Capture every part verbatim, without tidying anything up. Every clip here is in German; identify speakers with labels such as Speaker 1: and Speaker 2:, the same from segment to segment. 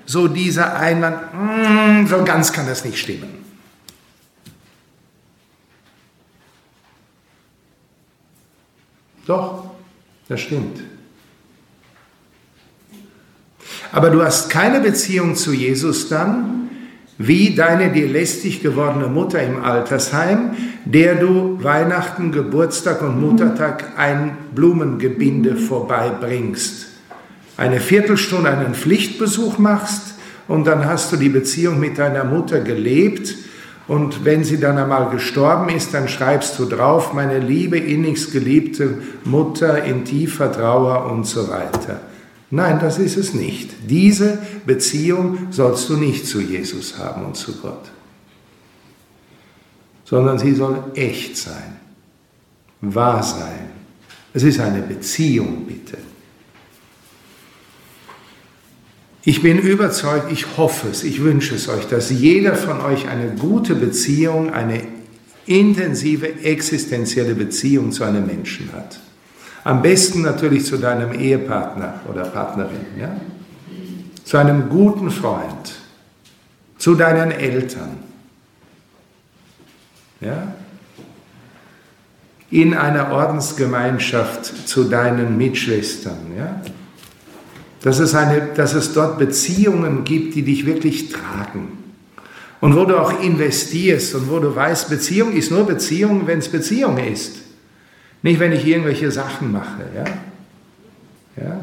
Speaker 1: so dieser Einwand, mm, so ganz kann das nicht stimmen. Doch, das stimmt. Aber du hast keine Beziehung zu Jesus dann, wie deine dir lästig gewordene Mutter im Altersheim, der du Weihnachten, Geburtstag und Muttertag ein Blumengebinde vorbeibringst. Eine Viertelstunde einen Pflichtbesuch machst und dann hast du die Beziehung mit deiner Mutter gelebt und wenn sie dann einmal gestorben ist, dann schreibst du drauf, meine liebe, innigst geliebte Mutter in tiefer Trauer und so weiter. Nein, das ist es nicht. Diese Beziehung sollst du nicht zu Jesus haben und zu Gott, sondern sie soll echt sein, wahr sein. Es ist eine Beziehung, bitte. Ich bin überzeugt, ich hoffe es, ich wünsche es euch, dass jeder von euch eine gute Beziehung, eine intensive, existenzielle Beziehung zu einem Menschen hat. Am besten natürlich zu deinem Ehepartner oder Partnerin, ja? Zu einem guten Freund, zu deinen Eltern, ja? In einer Ordensgemeinschaft zu deinen Mitschwestern, ja? Dass es, eine, dass es dort Beziehungen gibt, die dich wirklich tragen und wo du auch investierst und wo du weißt, Beziehung ist nur Beziehung, wenn es Beziehung ist. Nicht, wenn ich irgendwelche Sachen mache. Ja? Ja?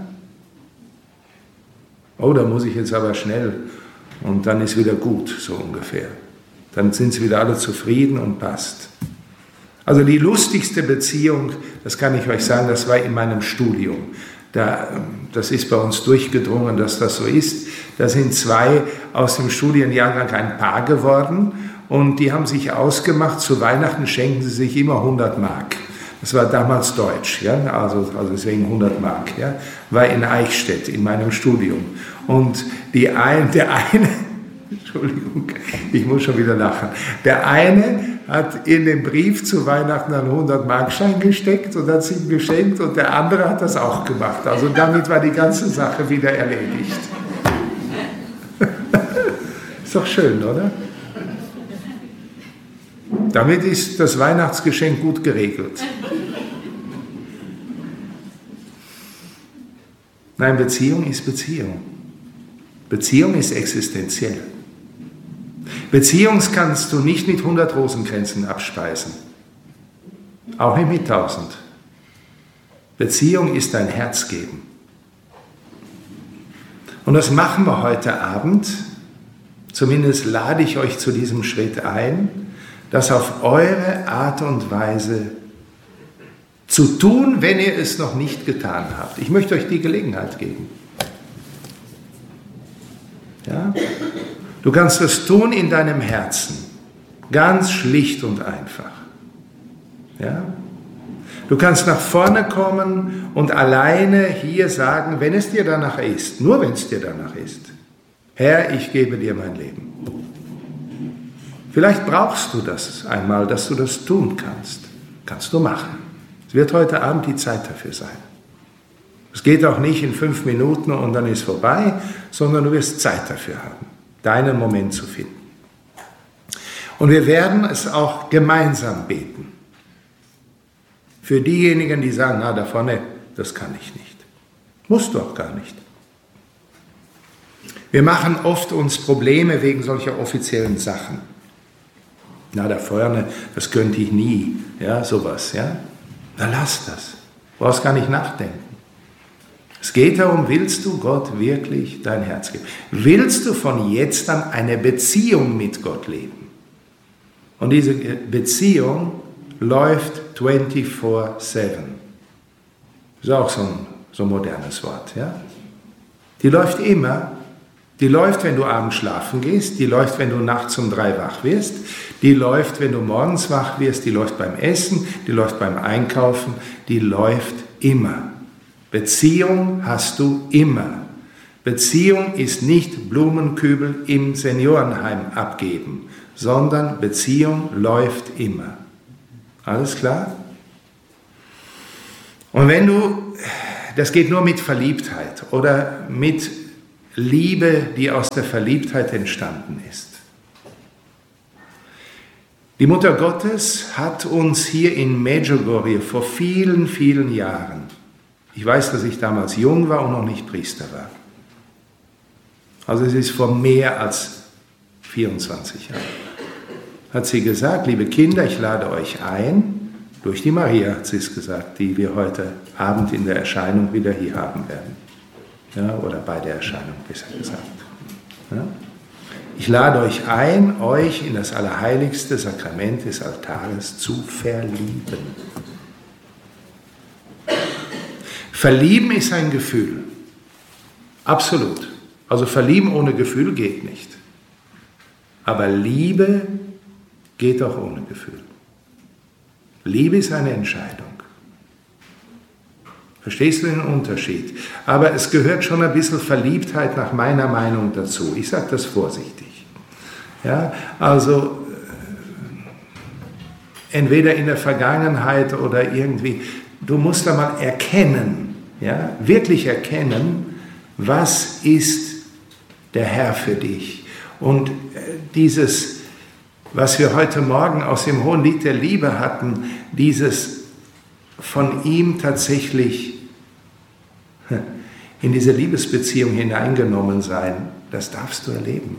Speaker 1: Oh, da muss ich jetzt aber schnell und dann ist wieder gut, so ungefähr. Dann sind sie wieder alle zufrieden und passt. Also die lustigste Beziehung, das kann ich euch sagen, das war in meinem Studium. Da, das ist bei uns durchgedrungen, dass das so ist. Da sind zwei aus dem Studienjahrgang ein Paar geworden und die haben sich ausgemacht, zu Weihnachten schenken sie sich immer hundert Mark. Das war damals Deutsch, ja, also, also deswegen hundert Mark, ja, war in Eichstätt in meinem Studium. Und die ein, der eine, Entschuldigung, ich muss schon wieder lachen, der eine hat in den Brief zu Weihnachten einen hundert Mark Schein gesteckt und hat es ihm geschenkt und der andere hat das auch gemacht. Also damit war die ganze Sache wieder erledigt. Ist doch schön, oder? Damit ist das Weihnachtsgeschenk gut geregelt. Nein, Beziehung ist Beziehung. Beziehung ist existenziell. Beziehung kannst du nicht mit hundert Rosenkränzen abspeisen. Auch nicht mit tausend. Beziehung ist dein Herz geben. Und das machen wir heute Abend. Zumindest lade ich euch zu diesem Schritt ein, das auf eure Art und Weise zu tun, wenn ihr es noch nicht getan habt. Ich möchte euch die Gelegenheit geben. Ja? Du kannst es tun in deinem Herzen, ganz schlicht und einfach. Ja? Du kannst nach vorne kommen und alleine hier sagen, wenn es dir danach ist, nur wenn es dir danach ist, Herr, ich gebe dir mein Leben. Vielleicht brauchst du das einmal, dass du das tun kannst. Kannst du machen. Es wird heute Abend die Zeit dafür sein. Es geht auch nicht in fünf Minuten und dann ist vorbei, sondern du wirst Zeit dafür haben, deinen Moment zu finden. Und wir werden es auch gemeinsam beten. Für diejenigen, die sagen, na, da vorne, das kann ich nicht. Musst du auch gar nicht. Wir machen oft uns Probleme wegen solcher offiziellen Sachen. Na, da vorne, das könnte ich nie. Ja, sowas, ja. Na, lass das. Du brauchst gar nicht nachdenken. Es geht darum, willst du Gott wirklich dein Herz geben? Willst du von jetzt an eine Beziehung mit Gott leben? Und diese Beziehung läuft vierundzwanzig sieben. Das ist auch so ein, so ein modernes Wort. Ja? Die läuft immer. Die läuft, wenn du abends schlafen gehst. Die läuft, wenn du nachts um drei wach wirst. Die läuft, wenn du morgens wach wirst. Die läuft beim Essen. Die läuft beim Einkaufen. Die läuft immer. Beziehung hast du immer. Beziehung ist nicht Blumenkübel im Seniorenheim abgeben, sondern Beziehung läuft immer. Alles klar? Und wenn du, das geht nur mit Verliebtheit oder mit Liebe, die aus der Verliebtheit entstanden ist. Die Mutter Gottes hat uns hier in Medjugorje vor vielen, vielen Jahren, ich weiß, dass ich damals jung war und noch nicht Priester war, also es ist vor mehr als vierundzwanzig Jahren, hat sie gesagt, liebe Kinder, ich lade euch ein, durch die Maria hat sie es gesagt, die wir heute Abend in der Erscheinung wieder hier haben werden. Ja, oder bei der Erscheinung, besser gesagt. Ja? Ich lade euch ein, euch in das allerheiligste Sakrament des Altares zu verlieben. Verlieben ist ein Gefühl. Absolut. Also verlieben ohne Gefühl geht nicht. Aber Liebe geht auch ohne Gefühl. Liebe ist eine Entscheidung. Verstehst du den Unterschied? Aber es gehört schon ein bisschen Verliebtheit nach meiner Meinung dazu. Ich sage das vorsichtig. Ja, also äh, entweder in der Vergangenheit oder irgendwie, du musst einmal erkennen, ja, wirklich erkennen, was ist der Herr für dich. Und äh, dieses, was wir heute Morgen aus dem Hohen Lied der Liebe hatten, dieses von ihm tatsächlich in diese Liebesbeziehung hineingenommen sein, das darfst du erleben.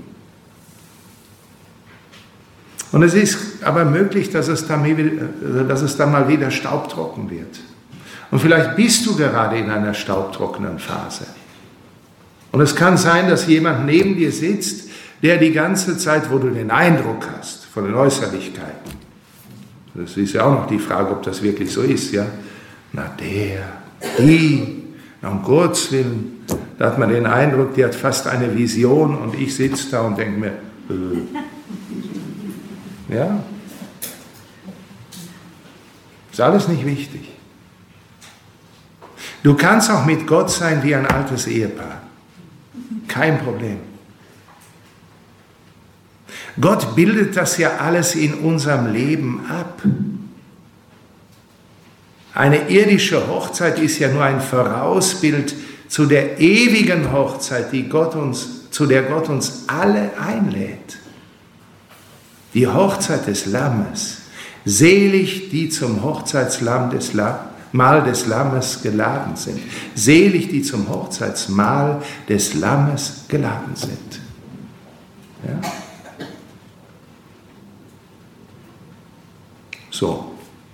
Speaker 1: Und es ist aber möglich, dass es dann, dass es dann mal wieder staubtrocken wird. Und vielleicht bist du gerade in einer staubtrockenen Phase. Und es kann sein, dass jemand neben dir sitzt, der die ganze Zeit, wo du den Eindruck hast von den Äußerlichkeiten, das ist ja auch noch die Frage, ob das wirklich so ist, ja, na der, die, na um Gottes Willen, da hat man den Eindruck, die hat fast eine Vision und ich sitze da und denke mir, äh, ja, ist alles nicht wichtig. Du kannst auch mit Gott sein wie ein altes Ehepaar, kein Problem. Gott bildet das ja alles in unserem Leben ab. Eine irdische Hochzeit ist ja nur ein Vorausbild zu der ewigen Hochzeit, die Gott uns, zu der Gott uns alle einlädt. Die Hochzeit des Lammes. Selig, die zum Hochzeitslamm des La- Mahl des Lammes geladen sind. Selig, die zum Hochzeitsmahl des Lammes geladen sind. Ja? So.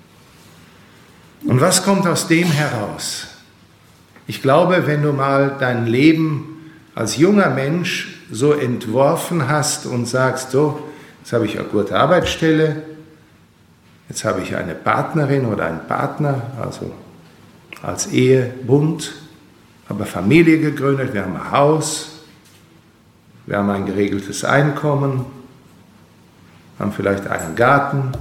Speaker 1: Und was kommt aus dem heraus? Ich glaube, wenn du mal dein Leben als junger Mensch so entworfen hast und sagst, so, jetzt habe ich eine gute Arbeitsstelle, jetzt habe ich eine Partnerin oder einen Partner, also als Ehebund, habe Familie gegründet, wir haben ein Haus, wir haben ein geregeltes Einkommen, haben vielleicht einen Garten.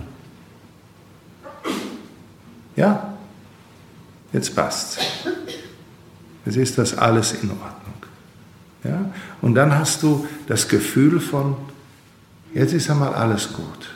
Speaker 1: Ja, jetzt passt's. Jetzt ist das alles in Ordnung. Ja? Und dann hast du das Gefühl von, jetzt ist einmal alles gut.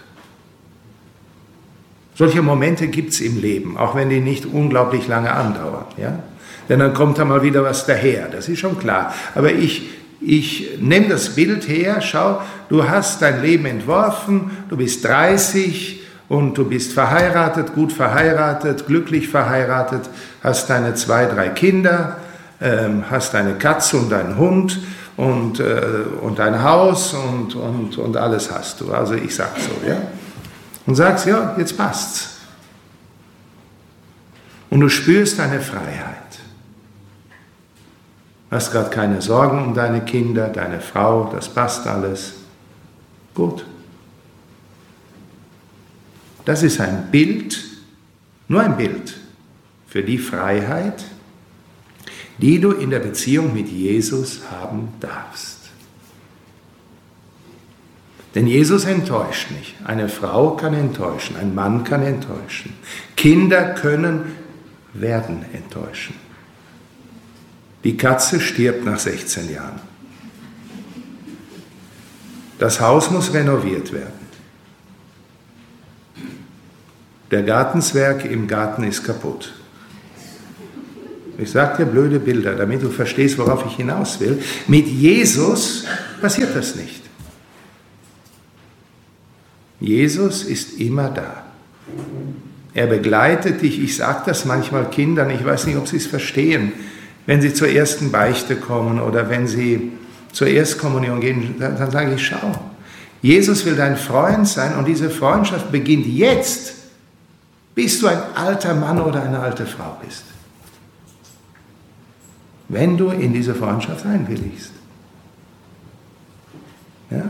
Speaker 1: Solche Momente gibt es im Leben, auch wenn die nicht unglaublich lange andauern. Ja? Denn dann kommt da mal wieder was daher, das ist schon klar. Aber ich, ich nehme das Bild her, schau, du hast dein Leben entworfen, du bist dreißig und du bist verheiratet, gut verheiratet, glücklich verheiratet, hast deine zwei, drei Kinder, ähm, hast eine Katze und einen Hund und, äh, und ein Haus und, und, und alles hast du. Also ich sag so, ja. Und sagst, ja, jetzt passt's. Und du spürst deine Freiheit. Hast gerade keine Sorgen um deine Kinder, deine Frau, das passt alles. Gut. Das ist ein Bild, nur ein Bild für die Freiheit, die du in der Beziehung mit Jesus haben darfst. Denn Jesus enttäuscht nicht. Eine Frau kann enttäuschen, ein Mann kann enttäuschen. Kinder können, werden enttäuschen. Die Katze stirbt nach sechzehn Jahren. Das Haus muss renoviert werden. Der Gartenzwerg im Garten ist kaputt. Ich sage dir blöde Bilder, damit du verstehst, worauf ich hinaus will. Mit Jesus passiert das nicht. Jesus ist immer da. Er begleitet dich. Ich sage das manchmal Kindern, ich weiß nicht, ob sie es verstehen, wenn sie zur ersten Beichte kommen oder wenn sie zur Erstkommunion gehen, dann, dann sage ich, schau, Jesus will dein Freund sein und diese Freundschaft beginnt jetzt, bis du ein alter Mann oder eine alte Frau bist. Wenn du in diese Freundschaft einwilligst. Ja?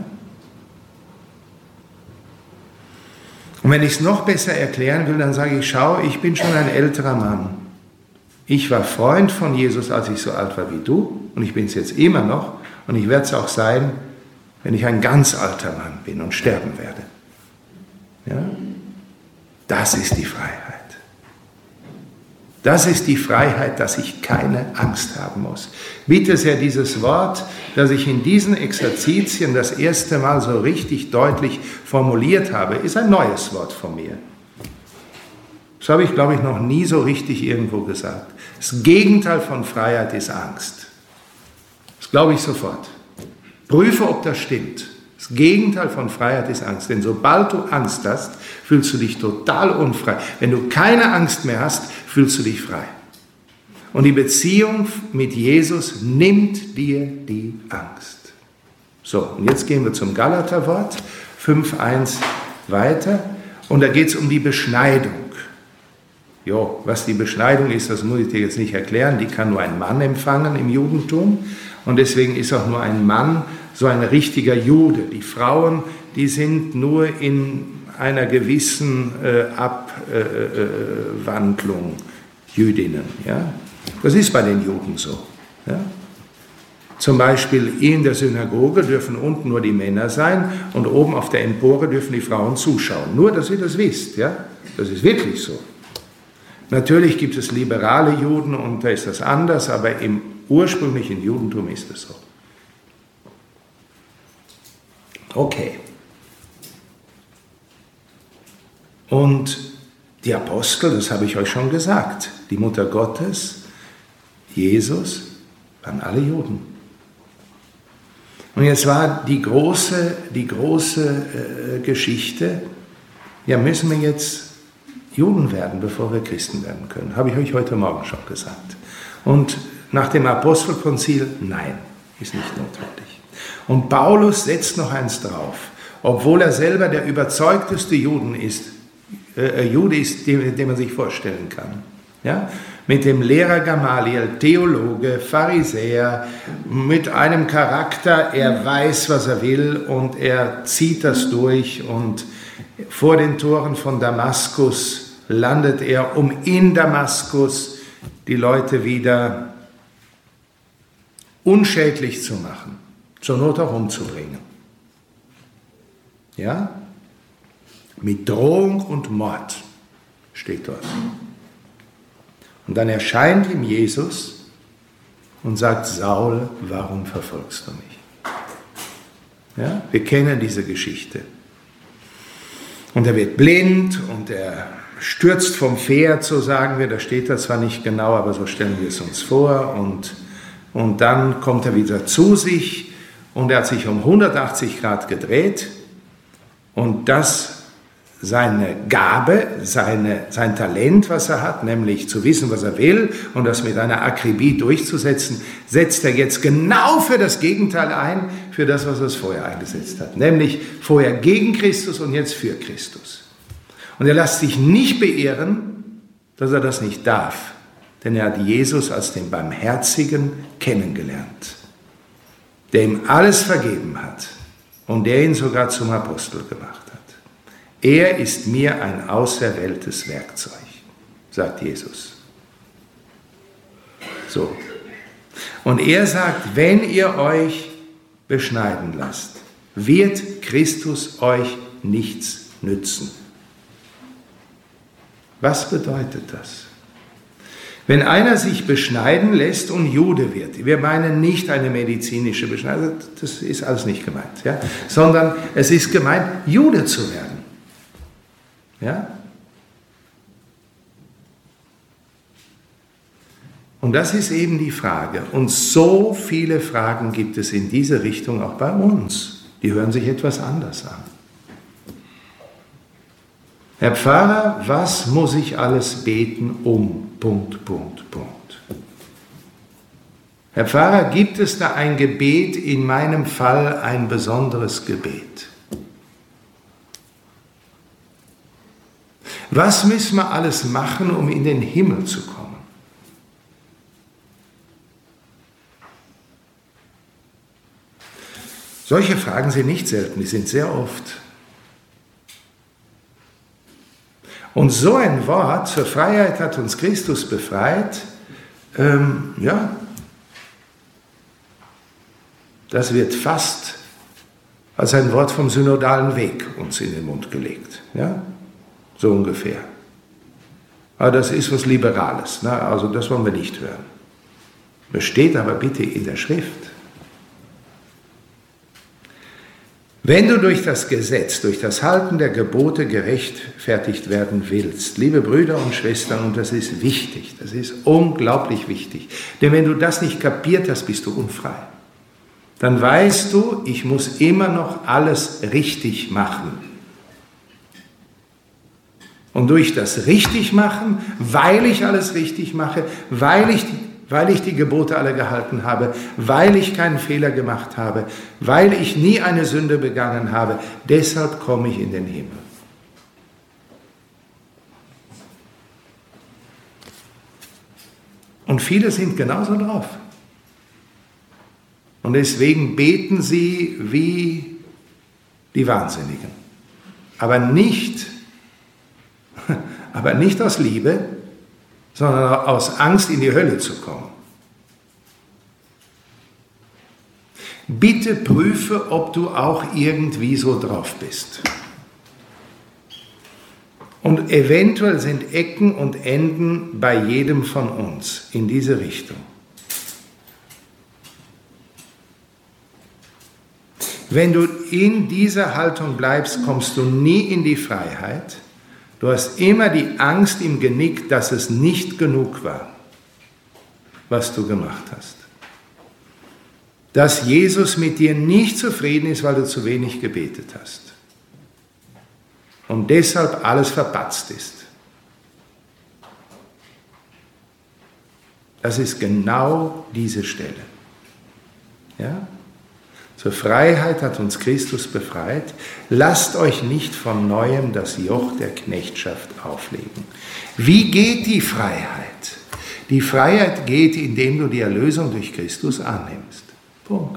Speaker 1: Und wenn ich es noch besser erklären will, dann sage ich, schau, ich bin schon ein älterer Mann. Ich war Freund von Jesus, als ich so alt war wie du, und ich bin es jetzt immer noch, und ich werde es auch sein, wenn ich ein ganz alter Mann bin und sterben werde. Ja? Das ist die Freiheit. Das ist die Freiheit, dass ich keine Angst haben muss. Bitte sehr, dieses Wort, das ich in diesen Exerzitien das erste Mal so richtig deutlich formuliert habe, ist ein neues Wort von mir. Das habe ich, glaube ich, noch nie so richtig irgendwo gesagt. Das Gegenteil von Freiheit ist Angst. Das glaube ich sofort. Prüfe, ob das stimmt. Das Gegenteil von Freiheit ist Angst. Denn sobald du Angst hast, fühlst du dich total unfrei. Wenn du keine Angst mehr hast, fühlst du dich frei. Und die Beziehung mit Jesus nimmt dir die Angst. So, und jetzt gehen wir zum Galaterwort, fünf eins weiter. Und da geht es um die Beschneidung. Jo, was die Beschneidung ist, das muss ich dir jetzt nicht erklären. Die kann nur ein Mann empfangen im Judentum. Und deswegen ist auch nur ein Mann so ein richtiger Jude. Die Frauen, die sind nur in einer gewissen äh, Abwandlung äh, Jüdinnen. Ja? Das ist bei den Juden so. Ja? Zum Beispiel in der Synagoge dürfen unten nur die Männer sein und oben auf der Empore dürfen die Frauen zuschauen. Nur, dass ihr das wisst. Ja? Das ist wirklich so. Natürlich gibt es liberale Juden und da ist das anders, aber im ursprünglichen Judentum ist es so. Okay. Und die Apostel, das habe ich euch schon gesagt, die Mutter Gottes, Jesus, waren alle Juden. Und jetzt war die große, die große äh, Geschichte, ja, müssen wir jetzt Juden werden, bevor wir Christen werden können. Habe ich euch heute Morgen schon gesagt. Und nach dem Apostelkonzil, nein, ist nicht notwendig. Und Paulus setzt noch eins drauf. Obwohl er selber der überzeugteste Juden ist, äh, Jude ist, den, den man sich vorstellen kann. Ja? Mit dem Lehrer Gamaliel, Theologe, Pharisäer, mit einem Charakter, er weiß, was er will und er zieht das durch und vor den Toren von Damaskus landet er, um in Damaskus die Leute wieder unschädlich zu machen, zur Not auch umzubringen. Ja? Mit Drohung und Mord steht dort. Und dann erscheint ihm Jesus und sagt, Saul, warum verfolgst du mich? Ja? Wir kennen diese Geschichte. Und er wird blind und er stürzt vom Pferd, so sagen wir, da steht das zwar nicht genau, aber so stellen wir es uns vor. Und, und dann kommt er wieder zu sich und er hat sich um hundertachtzig Grad gedreht und das seine Gabe, seine, sein Talent, was er hat, nämlich zu wissen, was er will und das mit einer Akribie durchzusetzen, setzt er jetzt genau für das Gegenteil ein, für das, was er vorher eingesetzt hat. Nämlich vorher gegen Christus und jetzt für Christus. Und er lässt sich nicht beehren, dass er das nicht darf, denn er hat Jesus als den Barmherzigen kennengelernt, der ihm alles vergeben hat und der ihn sogar zum Apostel gemacht hat. Er ist mir ein auserwähltes Werkzeug, sagt Jesus. So. Und er sagt, wenn ihr euch beschneiden lasst, wird Christus euch nichts nützen. Was bedeutet das? Wenn einer sich beschneiden lässt und Jude wird, wir meinen nicht eine medizinische Beschneidung, das ist alles nicht gemeint, ja? Sondern es ist gemeint, Jude zu werden. Ja? Und das ist eben die Frage. Und so viele Fragen gibt es in diese Richtung auch bei uns. Die hören sich etwas anders an. Herr Pfarrer, was muss ich alles beten um? Punkt, Punkt, Punkt. Herr Pfarrer, gibt es da ein Gebet, in meinem Fall ein besonderes Gebet? Was müssen wir alles machen, um in den Himmel zu kommen? Solche Fragen sind nicht selten, die sind sehr oft. Und so ein Wort, zur Freiheit hat uns Christus befreit, ähm, ja, das wird fast als ein Wort vom synodalen Weg uns in den Mund gelegt, ja, so ungefähr. Aber das ist was Liberales, ne? Also das wollen wir nicht hören. Das steht aber bitte in der Schrift. Wenn du durch das Gesetz, durch das Halten der Gebote gerechtfertigt werden willst, liebe Brüder und Schwestern, und das ist wichtig, das ist unglaublich wichtig, denn wenn du das nicht kapiert hast, bist du unfrei. Dann weißt du, ich muss immer noch alles richtig machen. Und durch das Richtigmachen, weil ich alles richtig mache, weil ich die weil ich die Gebote alle gehalten habe, weil ich keinen Fehler gemacht habe, weil ich nie eine Sünde begangen habe, deshalb komme ich in den Himmel. Und viele sind genauso drauf. Und deswegen beten sie wie die Wahnsinnigen. Aber nicht, aber nicht aus Liebe, sondern aus Angst, in die Hölle zu kommen. Bitte prüfe, ob du auch irgendwie so drauf bist. Und eventuell sind Ecken und Enden bei jedem von uns in diese Richtung. Wenn du in dieser Haltung bleibst, kommst du nie in die Freiheit. Du hast immer die Angst im Genick, dass es nicht genug war, was du gemacht hast. Dass Jesus mit dir nicht zufrieden ist, weil du zu wenig gebetet hast. Und deshalb alles verpatzt ist. Das ist genau diese Stelle. Ja? Zur Freiheit hat uns Christus befreit. Lasst euch nicht von Neuem das Joch der Knechtschaft auflegen. Wie geht die Freiheit? Die Freiheit geht, indem du die Erlösung durch Christus annimmst. Punkt.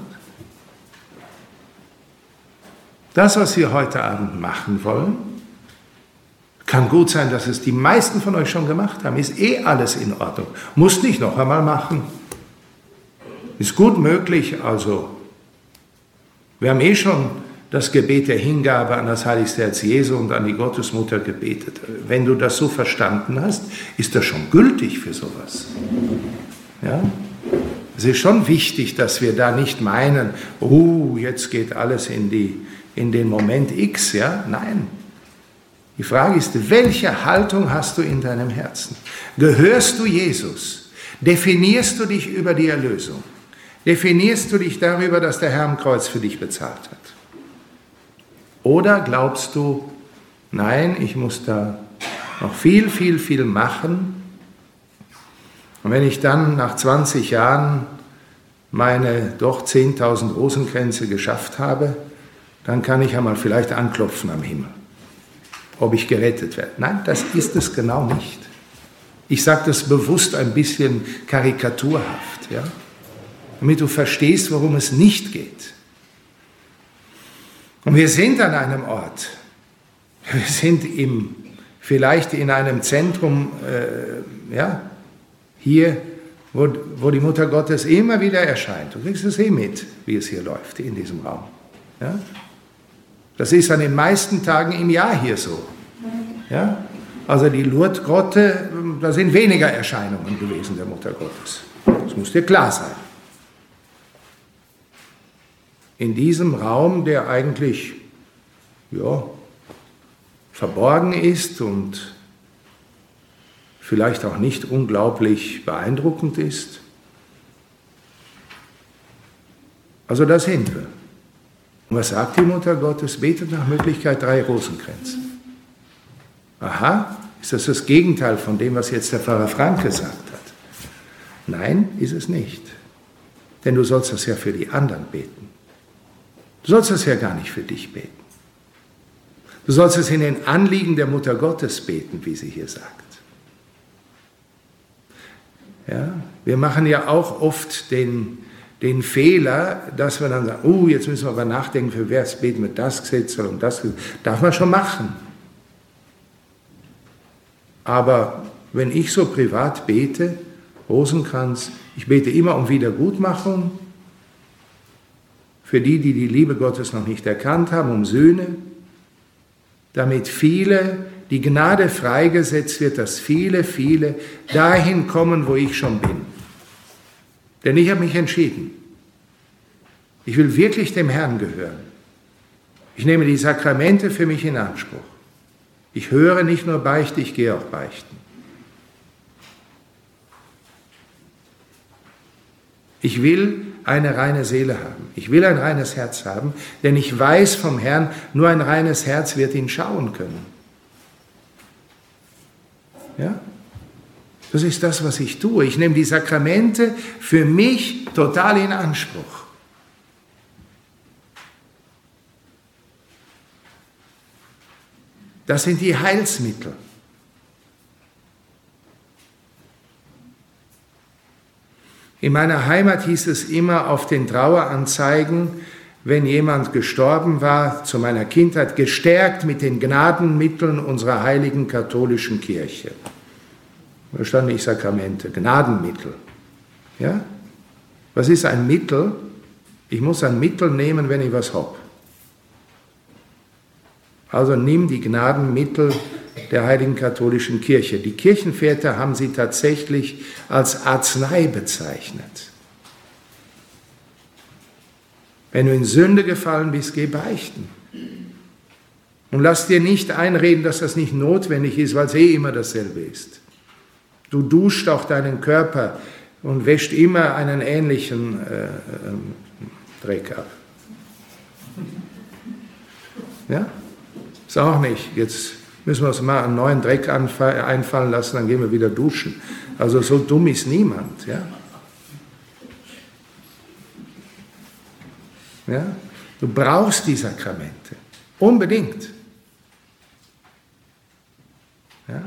Speaker 1: Das, was wir heute Abend machen wollen, kann gut sein, dass es die meisten von euch schon gemacht haben. Ist eh alles in Ordnung. Muss nicht noch einmal machen. Ist gut möglich, also wir haben eh schon das Gebet der Hingabe an das heiligste Herz Jesu und an die Gottesmutter gebetet. Wenn du das so verstanden hast, ist das schon gültig für sowas. Ja? Es ist schon wichtig, dass wir da nicht meinen, oh, jetzt geht alles in, die, in den Moment X. Ja? Nein. Die Frage ist, welche Haltung hast du in deinem Herzen? Gehörst du Jesus? Definierst du dich über die Erlösung? Definierst du dich darüber, dass der Herr am Kreuz für dich bezahlt hat? Oder glaubst du, nein, ich muss da noch viel, viel, viel machen. Und wenn ich dann nach zwanzig Jahren meine doch zehntausend Rosenkränze geschafft habe, dann kann ich einmal vielleicht anklopfen am Himmel, ob ich gerettet werde. Nein, das ist es genau nicht. Ich sage das bewusst ein bisschen karikaturhaft, ja? Damit du verstehst, worum es nicht geht. Und wir sind an einem Ort, wir sind im, vielleicht in einem Zentrum, äh, ja, hier, wo, wo die Mutter Gottes immer wieder erscheint. Du kriegst es eh mit, wie es hier läuft, in diesem Raum. Ja? Das ist an den meisten Tagen im Jahr hier so. Ja? Also die Lourdes-Grotte, da sind weniger Erscheinungen gewesen der Mutter Gottes. Das muss dir klar sein. In diesem Raum, der eigentlich ja, verborgen ist und vielleicht auch nicht unglaublich beeindruckend ist. Also da sind wir. Und was sagt die Mutter Gottes? Betet nach Möglichkeit drei Rosenkränze. Aha, ist das das Gegenteil von dem, was jetzt der Pfarrer Frank gesagt hat? Nein, ist es nicht. Denn du sollst das ja für die anderen beten. Du sollst das ja gar nicht für dich beten. Du sollst es in den Anliegen der Mutter Gottes beten, wie sie hier sagt. Ja, wir machen ja auch oft den, den Fehler, dass wir dann sagen, oh, jetzt müssen wir aber nachdenken, für wer beten wir das Gesetz und das Gesetz. Darf man schon machen. Aber wenn ich so privat bete, Rosenkranz, ich bete immer um Wiedergutmachung, für die, die die Liebe Gottes noch nicht erkannt haben, um Sühne, damit viele, die Gnade freigesetzt wird, dass viele, viele dahin kommen, wo ich schon bin. Denn ich habe mich entschieden. Ich will wirklich dem Herrn gehören. Ich nehme die Sakramente für mich in Anspruch. Ich höre nicht nur Beichte, ich gehe auch beichten. Ich will eine reine Seele haben. Ich will ein reines Herz haben, denn ich weiß vom Herrn, nur ein reines Herz wird ihn schauen können. Ja? Das ist das, was ich tue. Ich nehme die Sakramente für mich total in Anspruch. Das sind die Heilsmittel. In meiner Heimat hieß es immer auf den Traueranzeigen, wenn jemand gestorben war, zu meiner Kindheit, gestärkt mit den Gnadenmitteln unserer heiligen katholischen Kirche. Da stand nicht Sakramente, Gnadenmittel. Ja? Was ist ein Mittel? Ich muss ein Mittel nehmen, wenn ich was habe. Also nimm die Gnadenmittel der heiligen katholischen Kirche. Die Kirchenväter haben sie tatsächlich als Arznei bezeichnet. Wenn du in Sünde gefallen bist, geh beichten. Und lass dir nicht einreden, dass das nicht notwendig ist, weil es eh immer dasselbe ist. Du duscht auch deinen Körper und wäscht immer einen ähnlichen äh, äh, Dreck ab. Ja? Ist auch nicht. Jetzt müssen wir uns mal einen neuen Dreck einfallen lassen, dann gehen wir wieder duschen. Also so dumm ist niemand. Ja? Ja? Du brauchst die Sakramente. Unbedingt. Ja?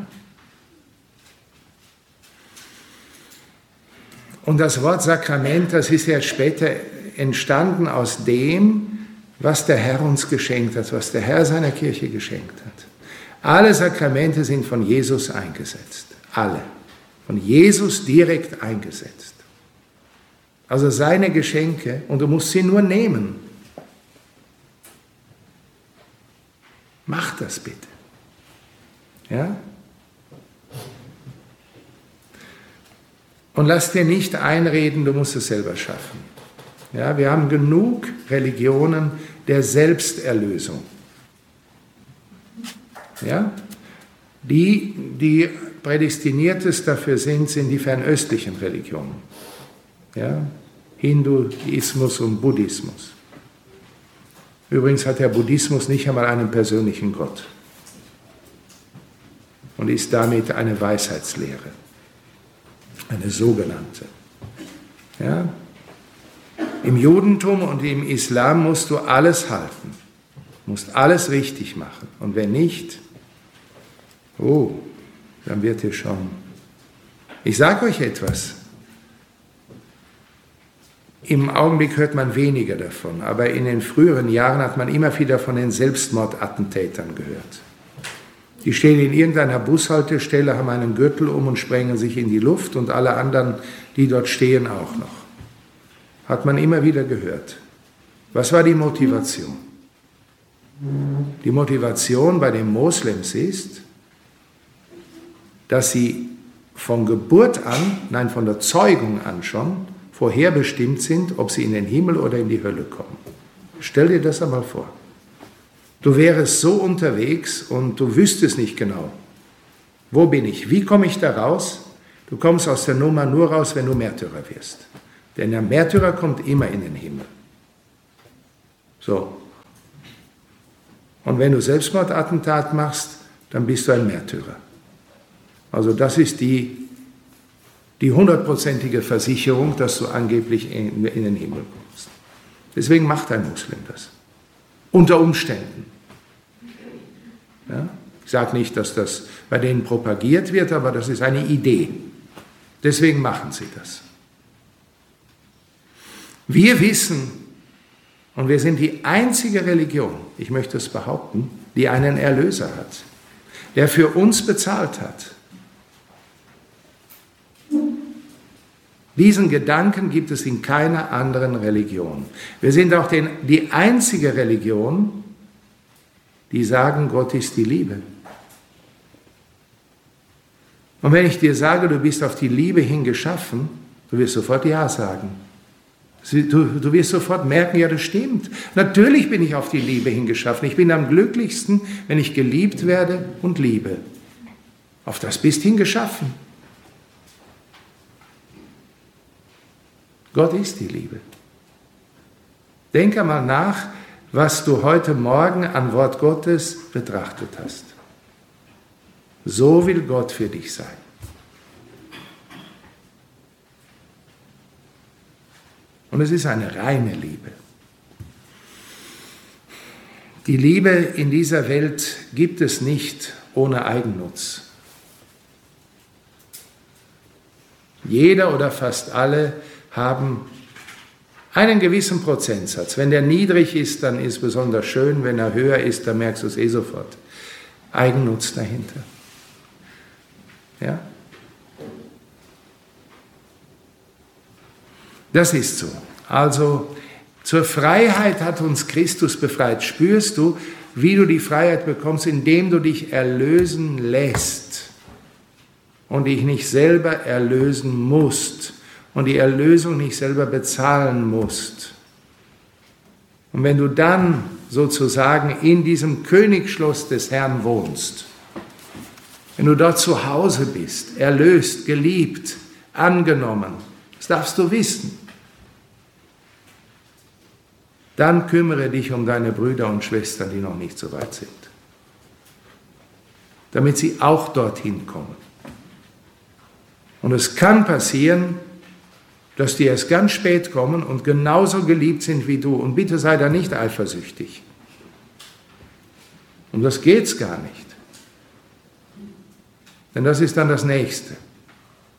Speaker 1: Und das Wort Sakrament, das ist ja später entstanden aus dem, was der Herr uns geschenkt hat, was der Herr seiner Kirche geschenkt hat. Alle Sakramente sind von Jesus eingesetzt. Alle. Von Jesus direkt eingesetzt. Also seine Geschenke, und du musst sie nur nehmen. Mach das bitte. Ja? Und lass dir nicht einreden, du musst es selber schaffen. Ja, wir haben genug Religionen der Selbsterlösung. Ja? Die, die prädestiniertest dafür sind, sind die fernöstlichen Religionen. Ja? Hinduismus und Buddhismus. Übrigens hat der Buddhismus nicht einmal einen persönlichen Gott und ist damit eine Weisheitslehre, eine sogenannte. Ja? Im Judentum und im Islam musst du alles halten, musst alles richtig machen. Und wenn nicht, oh, dann wird dir schon... Ich sage euch etwas. Im Augenblick hört man weniger davon, aber in den früheren Jahren hat man immer wieder von den Selbstmordattentätern gehört. Die stehen in irgendeiner Bushaltestelle, haben einen Gürtel um und sprengen sich in die Luft und alle anderen, die dort stehen, auch noch. Hat man immer wieder gehört. Was war die Motivation? Die Motivation bei den Moslems ist, dass sie von Geburt an, nein, von der Zeugung an schon, vorherbestimmt sind, ob sie in den Himmel oder in die Hölle kommen. Stell dir das einmal vor. Du wärst so unterwegs und du wüsstest nicht genau, Wo bin ich? Wie komme ich da raus? Du kommst aus der Nummer nur raus, wenn du Märtyrer wirst. Denn der Märtyrer kommt immer in den Himmel. So. Und wenn du Selbstmordattentat machst, dann bist du ein Märtyrer. Also das ist die die hundertprozentige Versicherung, dass du angeblich in, in den Himmel kommst. Deswegen macht ein Muslim das. Unter Umständen. Ja? Ich sage nicht, dass das bei denen propagiert wird, aber das ist eine Idee. Deswegen machen sie das. Wir wissen, und wir sind die einzige Religion, ich möchte es behaupten, die einen Erlöser hat, der für uns bezahlt hat. Diesen Gedanken gibt es in keiner anderen Religion. Wir sind auch den, die einzige Religion, die sagen, Gott ist die Liebe. Und wenn ich dir sage, du bist auf die Liebe hin geschaffen, du wirst sofort Ja sagen. Du, du wirst sofort merken, ja, das stimmt. Natürlich bin ich auf die Liebe hingeschaffen. Ich bin am glücklichsten, wenn ich geliebt werde und liebe. Auf das bist hingeschaffen. Gott ist die Liebe. Denk einmal nach, was du heute Morgen an Wort Gottes betrachtet hast. So will Gott für dich sein. Und es ist eine reine Liebe. Die Liebe in dieser Welt gibt es nicht ohne Eigennutz. Jeder oder fast alle haben einen gewissen Prozentsatz. Wenn der niedrig ist, dann ist es besonders schön. Wenn er höher ist, dann merkst du es eh sofort. Eigennutz dahinter. Ja? Das ist so. Also zur Freiheit hat uns Christus befreit. Spürst du, wie du die Freiheit bekommst, indem du dich erlösen lässt und dich nicht selber erlösen musst und die Erlösung nicht selber bezahlen musst. Und wenn du dann sozusagen in diesem Königsschloss des Herrn wohnst, wenn du dort zu Hause bist, erlöst, geliebt, angenommen, das darfst du wissen, dann kümmere dich um deine Brüder und Schwestern, die noch nicht so weit sind, damit sie auch dorthin kommen. Und es kann passieren, dass die erst ganz spät kommen und genauso geliebt sind wie du. Und bitte sei da nicht eifersüchtig. Um das geht es gar nicht. Denn das ist dann das Nächste.